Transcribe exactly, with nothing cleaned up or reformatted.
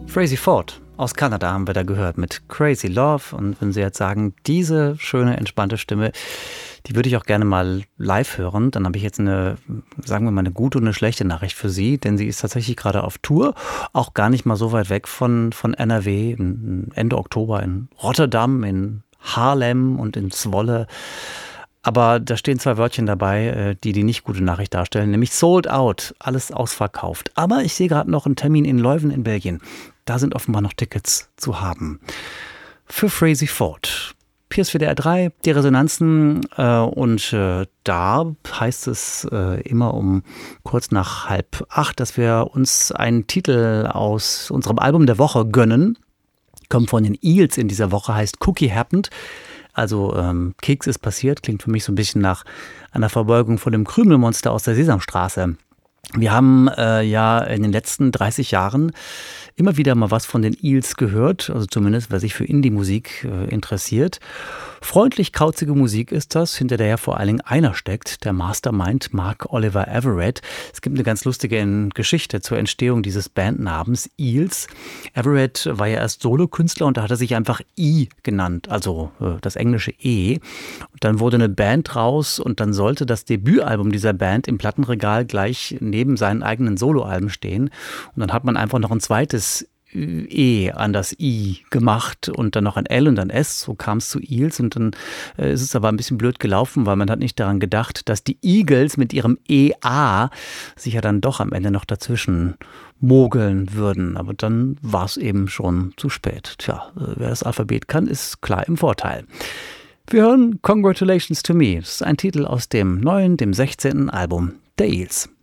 Frazey Ford aus Kanada haben wir da gehört mit Crazy Love. Und wenn Sie jetzt sagen, diese schöne, entspannte Stimme, die würde ich auch gerne mal live hören, dann habe ich jetzt eine, sagen wir mal, eine gute und eine schlechte Nachricht für Sie, denn sie ist tatsächlich gerade auf Tour, auch gar nicht mal so weit weg von, von N R W, Ende Oktober in Rotterdam, in Haarlem und in Zwolle. Aber da stehen zwei Wörtchen dabei, die die nicht gute Nachricht darstellen, nämlich sold out, alles ausverkauft. Aber ich sehe gerade noch einen Termin in Leuven in Belgien. Da sind offenbar noch Tickets zu haben. Für Frazey Ford. Hier ist W D R drei, die Resonanzen. Äh, und äh, da heißt es äh, immer um kurz nach halb acht, dass wir uns einen Titel aus unserem Album der Woche gönnen. Kommt von den Eels in dieser Woche, heißt Cookie Happened. Also ähm, Keks ist passiert, klingt für mich so ein bisschen nach einer Verbeugung von dem Krümelmonster aus der Sesamstraße. Wir haben äh, ja in den letzten dreißig Jahren immer wieder mal was von den Eels gehört, also zumindest wer sich für Indie-Musik äh, interessiert. Freundlich kauzige Musik ist das, hinter der ja vor allen Dingen einer steckt, der Mastermind Mark Oliver Everett. Es gibt eine ganz lustige Geschichte zur Entstehung dieses Bandnamens Eels. Everett war ja erst Solokünstler und da hat er sich einfach E genannt, also äh, das englische E. Und dann wurde eine Band raus und dann sollte das Debütalbum dieser Band im Plattenregal gleich neben seinen eigenen Soloalben stehen. Und dann hat man einfach noch ein zweites E an das I gemacht und dann noch ein L und ein S, so kam es zu Eels und dann äh, ist es aber ein bisschen blöd gelaufen, weil man hat nicht daran gedacht, dass die Eagles mit ihrem E A sich ja dann doch am Ende noch dazwischen mogeln würden, aber dann war es eben schon zu spät. Tja, äh, wer das Alphabet kann, ist klar im Vorteil. Wir hören Congratulations to Me, das ist ein Titel aus dem neuen, dem sechzehnten Album der Eels.